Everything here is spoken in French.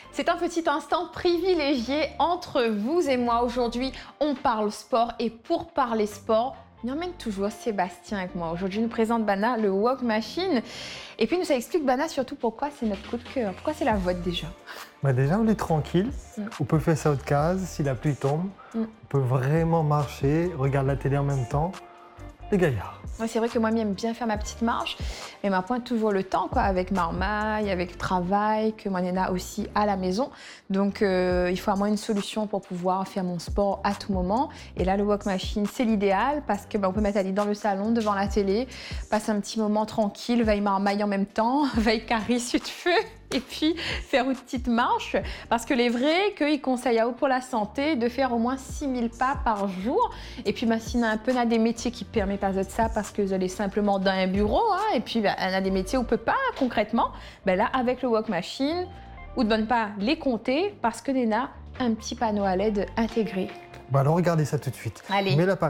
C'est un petit instant privilégié entre vous et moi. Aujourd'hui, on parle sport et pour parler sport, il emmène toujours Sébastien avec moi. Aujourd'hui, il nous présente Bana, le Walk Machine. Et puis, il nous explique, Bana, surtout pourquoi c'est notre coup de cœur. Pourquoi c'est la vôtre déjà? Déjà, on est tranquille. On peut faire ça haute case. Si la pluie tombe, on peut vraiment marcher, regarder la télé en même temps. Les gaillards. Ouais, c'est vrai que moi, j'aime bien faire ma petite marche, mais ma pointe toujours le temps, quoi, avec Marmaille, avec le travail, que moi, Néna aussi à la maison. Donc, il faut à moi une solution pour pouvoir faire mon sport à tout moment. Et là, le Walk Machine, c'est l'idéal parce que on peut mettre Ali dans le salon, devant la télé, passer un petit moment tranquille, veille Marmaille en même temps, veille Carie sur de feu. Et puis faire une petite marche, parce que les vrais qu'ils conseillent à eux pour la santé de faire au moins 6000 pas par jour. Et puis sinon un peu on a des métiers qui permettent pas de ça parce que vous allez simplement dans un bureau, hein, et puis on a des métiers où on peut pas concrètement. Là avec le Walk Machine, ou ne pas les compter parce que Néna a un petit panneau à LED intégré. Alors regardez ça tout de suite. Allez. Mets l'appareil